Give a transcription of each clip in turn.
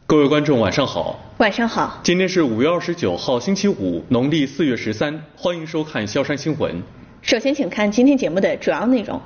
各位观众晚上好。 晚上好。 今天是5月29号星期五，农历4月13，欢迎收看萧山新闻。 首先请看今天节目的主要内容。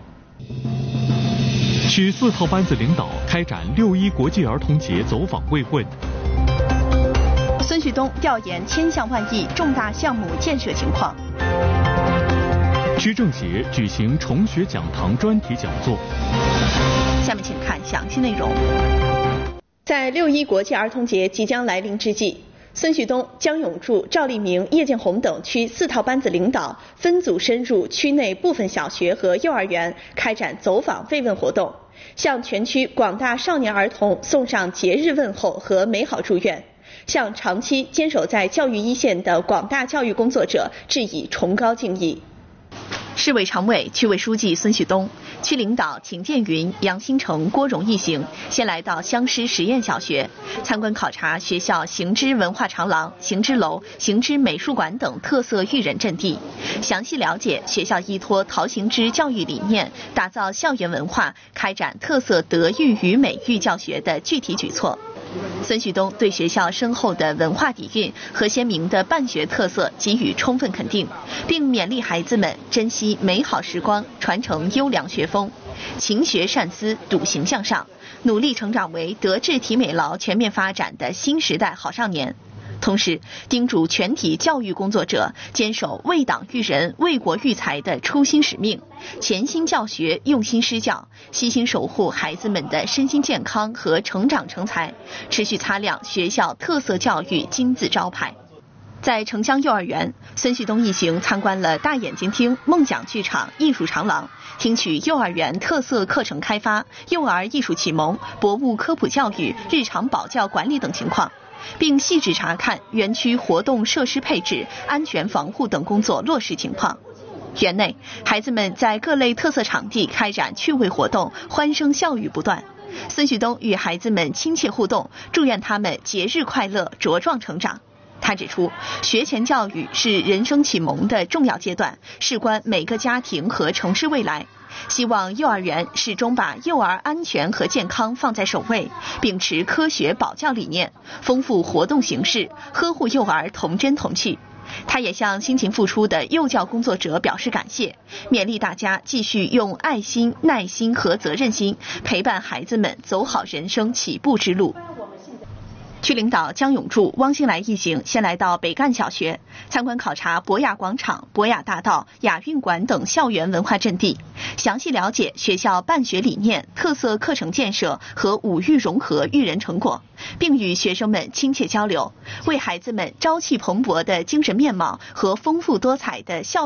区4套班子领导开展6·1国际儿童节走访慰问。 孙旭东调研千项万亿重大项目建设情况。 区政协举行重学讲堂专题讲座。 下面请看详细内容。 在6·1国际儿童节即将来临之际，孙旭东、江永柱、赵立明、叶建红等区4套班子领导分组深入区内部分小学和幼儿园，开展走访慰问活动，向全区广大少年儿童送上节日问候和美好祝愿，向长期坚守在教育一线的广大教育工作者致以崇高敬意。 市委常委、区委书记孙旭东、区领导秦建云、杨新成、郭荣一行先来到湘师实验小学，参观考察学校行知文化长廊、行知楼、行知美术馆等特色育人阵地，详细了解学校依托陶行知教育理念，打造校园文化，开展特色德育与美育教学的具体举措。孙旭东对学校深厚的文化底蕴和鲜明的办学特色给予充分肯定，并勉励孩子们珍惜美好时光，传承优良学风，勤学善思，笃行向上，努力成长为德智体美劳全面发展的新时代好少年。同时叮嘱全体教育工作者坚守为党育人、为国育才的初心使命，潜心教学，用心施教，悉心守护孩子们的身心健康和成长成才，持续擦亮学校特色教育金字招牌。在城乡幼儿园，孙旭东一行参观了大眼睛厅、梦想剧场、艺术长廊，听取幼儿园特色课程开发、幼儿艺术启蒙、博物科普教育、日常保教管理等情况，并细致查看园区活动设施配置、安全防护等工作落实情况。园内，孩子们在各类特色场地开展趣味活动，欢声笑语不断。孙旭东与孩子们亲切互动，祝愿他们节日快乐，茁壮成长。他指出，学前教育是人生启蒙的重要阶段，事关每个家庭和城市未来。希望幼儿园始终把幼儿安全和健康放在首位，秉持科学保教理念，丰富活动形式，呵护幼儿童真童趣。他也向辛勤付出的幼教工作者表示感谢，勉励大家继续用爱心、耐心和责任心陪伴孩子们走好人生起步之路。区领导江永柱、汪新来一行先来到北干小学，参观考察博雅广场、博雅大道、雅运馆等校园文化阵地，详细了解学校办学理念、特色课程建设和五育融合育人成果，并与学生们亲切交流，为孩子们朝气蓬勃的精神面貌和丰富多彩的校